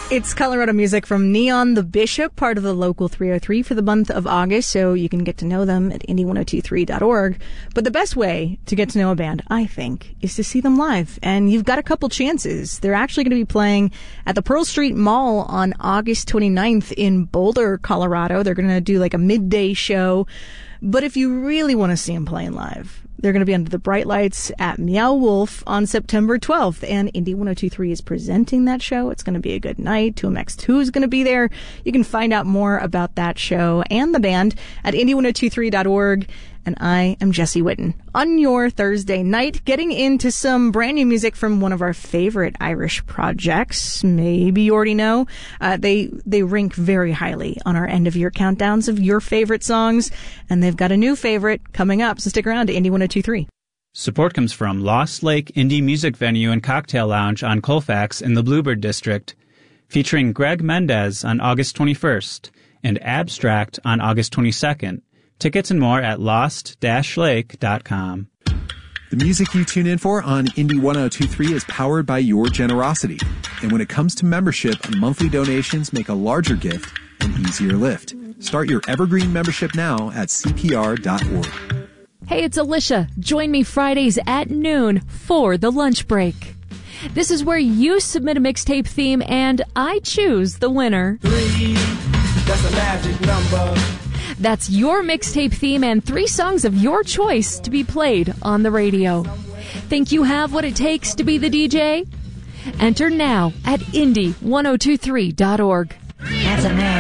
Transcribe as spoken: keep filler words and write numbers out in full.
It's Colorado music from Neon the Bishop, part of the Local three oh three for the month of August, so you can get to know them at indie ten twenty-three dot org. But the best way to get to know a band, I think, is to see them live. And you've got a couple chances. They're actually going to be playing at the Pearl Street Mall on August twenty-ninth in Boulder, Colorado. They're going to do like a midday show. But if you really want to see them playing live, they're going to be under the bright lights at Meow Wolf on September twelfth, and Indie ten twenty-three is presenting that show. It's going to be a good night. two M X two is going to be there. You can find out more about that show and the band at indie ten twenty-three dot org. And I am Jesse Witten. On your Thursday night, getting into some brand new music from one of our favorite Irish projects. Maybe you already know. Uh, they they rank very highly on our end-of-year countdowns of your favorite songs. And they've got a new favorite coming up, so stick around to Indie ten twenty-three. Support comes from Lost Lake Indie Music Venue and Cocktail Lounge on Colfax in the Bluebird District, featuring Greg Mendez on August twenty-first and Abstract on August twenty-second. Tickets and more at lost dash lake dot com. The music you tune in for on Indie ten twenty-three is powered by your generosity. And when it comes to membership, monthly donations make a larger gift an easier lift. Start your Evergreen membership now at c p r dot org. Hey, it's Alicia. Join me Fridays at noon for the lunch break. This is where you submit a mixtape theme and I choose the winner. Three, that's a magic number. That's your mixtape theme and three songs of your choice to be played on the radio. Think you have what it takes to be the D J? Enter now at indie ten twenty-three dot org. That's a man.